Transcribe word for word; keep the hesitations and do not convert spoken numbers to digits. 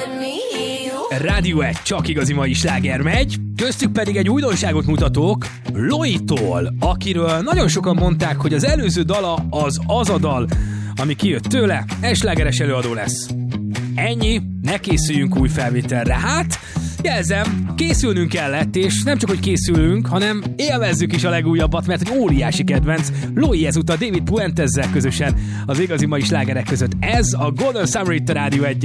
Rádió egy, csak igazi mai sláger megy, köztük pedig egy újdonságot mutatók Loi-tól, akiről nagyon sokan mondták, hogy az előző dala az az a dal, ami kijött tőle, egy slágeres előadó lesz. Ennyi, ne készüljünk új felvételre. Hát, jelzem, készülnünk kellett, és nem csak, hogy készülünk, hanem élvezzük is a legújabbat, mert egy óriási kedvenc. Loi ezúttal David Puentezzel közösen az igazi mai slágerek között. Ez a Golden Summer itt a Rádió egy.